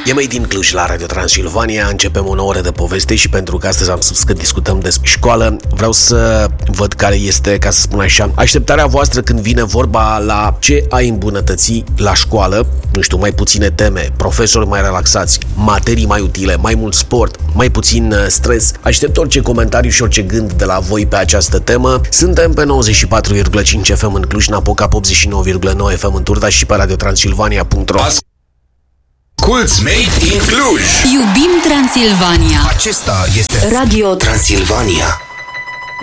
E mai din Cluj la Radio Transilvania, începem o nouă oră de poveste și pentru că astăzi am spus că discutăm despre școală, vreau să văd care este, ca să spun așa, așteptarea voastră când vine vorba la ce ai îmbunătăți la școală, nu știu, mai puține teme, profesori mai relaxați, materii mai utile, mai mult sport, mai puțin stres. Aștept orice comentariu și orice gând de la voi pe această temă. Suntem pe 94,5 FM în Cluj-Napoca, 89,9 FM în Turda și pe radiotransilvania.ro. Asculți Made in Cluj. Iubim Transilvania. Acesta este Radio Transilvania.